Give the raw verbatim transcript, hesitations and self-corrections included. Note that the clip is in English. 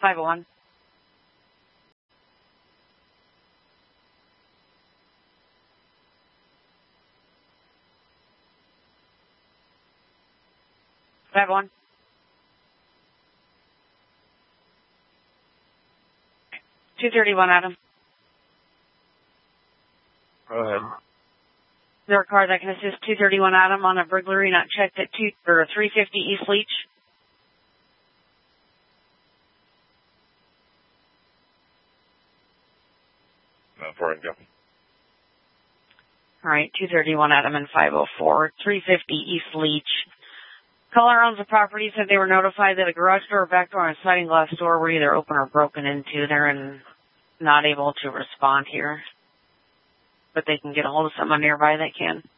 five oh one. five oh one. two thirty-one, Adam. Go ahead. Is there a car that can assist two thirty-one Adam on a burglary not checked at two or three fifty East Leach? No, for it, go. All right, two thirty-one Adam and five oh four, three fifty East Leach. Caller owns the property said they were notified that a garage door, back door, and sliding glass door were either open or broken into. They're in, not able to respond here, but they can get a hold of someone nearby that can.